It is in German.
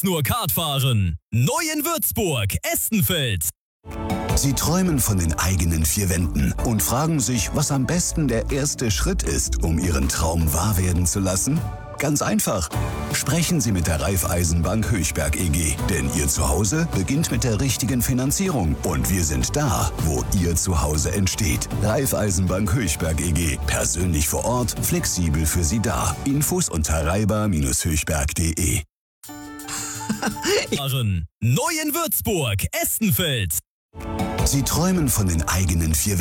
Nur Kart fahren. Neu in Würzburg, Estenfeld. Sie träumen von den eigenen vier Wänden und fragen sich, was am besten der erste Schritt ist, um Ihren Traum wahr werden zu lassen? Ganz einfach. Sprechen Sie mit der Raiffeisenbank Höchberg EG, denn Ihr Zuhause beginnt mit der richtigen Finanzierung und wir sind da, wo Ihr Zuhause entsteht. Raiffeisenbank Höchberg EG. Persönlich vor Ort, flexibel für Sie da. Infos unter raiba-höchberg.de. Neu in Würzburg, Estenfeld. Sie träumen von den eigenen vier Wänden.